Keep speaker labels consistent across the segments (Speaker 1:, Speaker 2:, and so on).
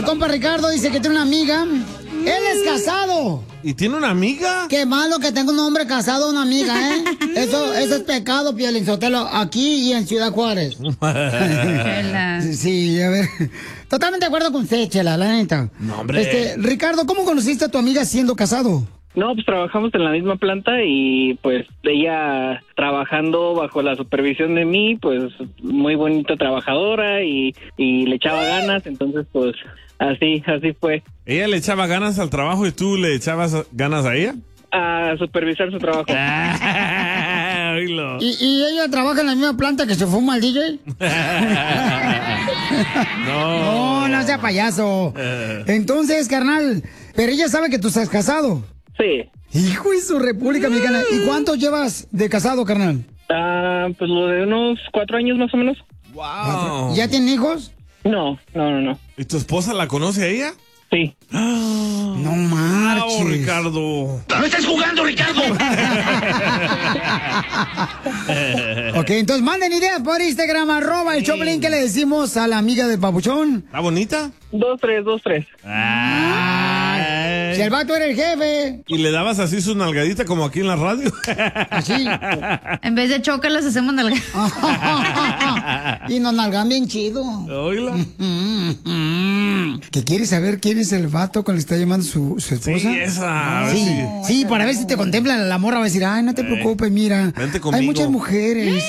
Speaker 1: compa Ricardo dice que tiene una amiga. Él es casado.
Speaker 2: ¿Y tiene una amiga?
Speaker 1: Qué malo que tenga un hombre casado, una amiga, ¿eh? Eso es pecado, Piolín Sotelo, aquí y en Ciudad Juárez. Sí, a ver. Totalmente de acuerdo con usted, Chela, la neta.
Speaker 2: No, hombre.
Speaker 1: Ricardo, ¿cómo conociste a tu amiga siendo casado?
Speaker 3: No, pues trabajamos en la misma planta y pues ella trabajando bajo la supervisión de mí, pues muy bonita trabajadora y le echaba ganas, entonces pues así fue.
Speaker 2: ¿Ella le echaba ganas al trabajo y tú le echabas ganas a ella?
Speaker 3: A supervisar su trabajo.
Speaker 1: ¿Y ella trabaja en la misma planta que se fuma el DJ? No sea payaso. Entonces, carnal, pero ella sabe que tú estás casado.
Speaker 3: Sí.
Speaker 1: Hijo de su República Mexicana. ¿Y cuánto llevas de casado, carnal?
Speaker 3: Pues lo de unos 4 años más o menos.
Speaker 2: Wow.
Speaker 1: ¿Ya tienen hijos?
Speaker 3: No.
Speaker 2: ¿Y tu esposa la conoce a ella?
Speaker 3: Sí.
Speaker 1: No marches.
Speaker 2: Ricardo.
Speaker 4: ¡No estás jugando, Ricardo!
Speaker 1: Ok, entonces manden ideas por Instagram, @el Choplin, que le decimos a la amiga de Papuchón.
Speaker 2: ¿Está bonita?
Speaker 3: 2-3.
Speaker 1: Si el vato era el jefe.
Speaker 2: ¿Y le dabas así su nalgadita como aquí en la radio?
Speaker 1: Así.
Speaker 5: En vez de choque las hacemos nalgadas.
Speaker 1: Y nos nalgan bien chido.
Speaker 2: Oíla.
Speaker 1: ¿Que quieres saber quién es el vato con el que está llamando su esposa?
Speaker 2: Sí, esa.
Speaker 1: Sí, para ver si te contempla la morra, va a decir, ay, no te preocupes, mira.
Speaker 2: Vente conmigo.
Speaker 1: Hay muchas mujeres.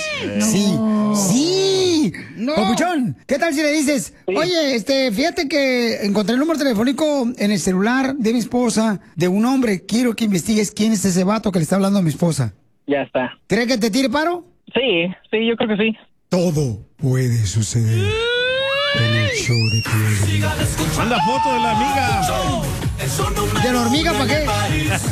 Speaker 1: Sí.
Speaker 5: No.
Speaker 1: Papuchón, ¿qué tal si le dices, oye, fíjate que encontré el número telefónico en el celular de mi esposa, de un hombre, quiero que investigues quién es ese vato que le está hablando a mi esposa?
Speaker 3: Ya está.
Speaker 1: ¿Cree que te tire paro?
Speaker 3: Sí, yo creo que sí.
Speaker 1: Todo puede suceder en el show de Piolín.
Speaker 2: Manda foto de la amiga.
Speaker 1: ¿De la hormiga para qué?